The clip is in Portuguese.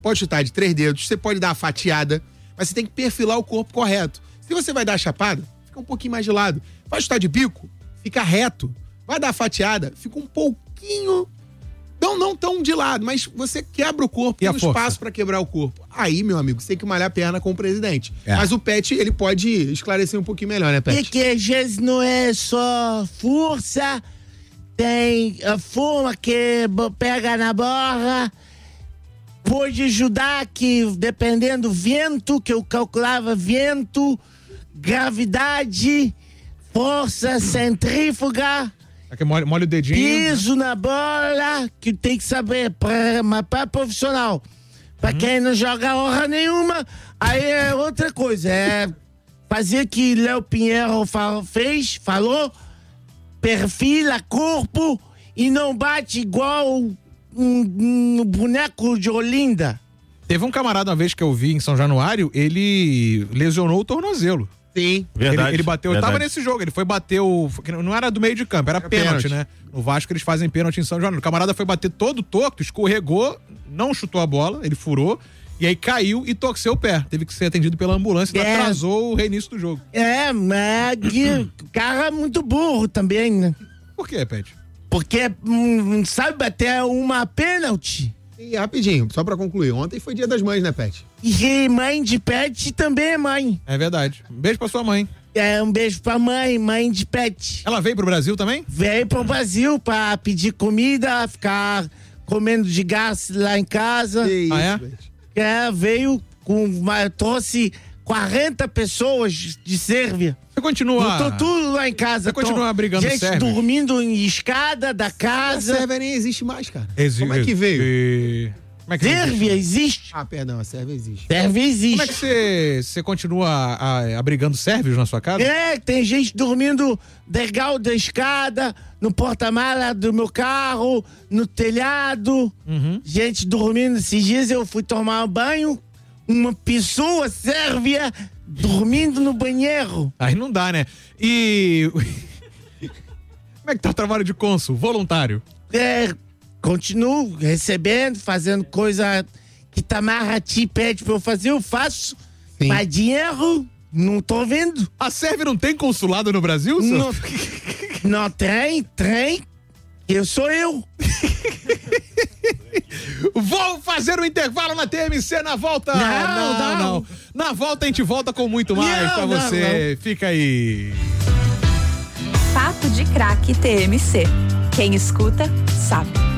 pode chutar de 3 dedos, você pode dar a fatiada, mas você tem que perfilar o corpo correto. Se você vai dar a chapada, fica um pouquinho mais de lado. Vai chutar de bico, fica reto. Vai dar a fatiada, fica um pouquinho... Não tão de lado, mas você quebra o corpo, tem um espaço pra quebrar o corpo. Aí, meu amigo, você tem que malhar a perna com o presidente. Mas o Pet, ele pode esclarecer um pouquinho melhor, né, Pet? Porque às vezes não é só força, tem a forma que pega na borra, pode ajudar que, dependendo do vento, que eu calculava vento, gravidade, força centrífuga... Molha o dedinho. Piso na bola, que tem que saber, mas pra profissional. Pra quem não joga honra nenhuma, aí é outra coisa. É fazer que Léo Pinheiro falou, perfila corpo e não bate igual um boneco de Olinda. Teve um camarada uma vez que eu vi em São Januário, ele lesionou o tornozelo. Sim. Verdade. Ele bateu, tava nesse jogo, ele foi bater não era do meio de campo, era pênalti, né? No Vasco eles fazem pênalti em São Januário. O camarada foi bater todo torto, escorregou, não chutou a bola, ele furou, e aí caiu e torceu o pé. Teve que ser atendido pela ambulância e atrasou o reinício do jogo. Mas o cara é muito burro também, né? Por quê, Pet? Porque sabe bater uma pênalti. E rapidinho, só pra concluir, ontem foi Dia das Mães, né, Pet? E mãe de Pet também é mãe. É verdade. Um beijo pra sua mãe. Um beijo pra mãe de Pet. Ela veio pro Brasil também? Veio pro Brasil pra pedir comida, ficar comendo de gás lá em casa. Veio trouxe 40 pessoas de Sérvia. Você continua... Botou tudo lá em casa. Você continua brigando gente Sérvia? Dormindo em escada da casa. A Sérvia nem existe mais, cara. Como é que veio? Como é que Sérvia existe? Perdão, a Sérvia existe. Sérvia existe. Como é que você continua abrigando sérvios na sua casa? Tem gente dormindo degrau da escada, no porta-mala do meu carro, no telhado. Gente dormindo. Esses dias eu fui tomar um banho, uma pessoa sérvia dormindo no banheiro. Aí não dá, né? E... Como é que tá o trabalho de cônsul, voluntário? Continuo recebendo, fazendo coisa que Itamaraty pede pra eu fazer, eu faço. Sim. Mas dinheiro, não tô vendo. A Sérvia não tem consulado no Brasil, senhor? Não tem. Eu sou eu. Vou fazer um intervalo na TMC na volta. Não. Na volta a gente volta com muito mais pra você. Não. Fica aí. Papo de Craque TMC. Quem escuta, sabe.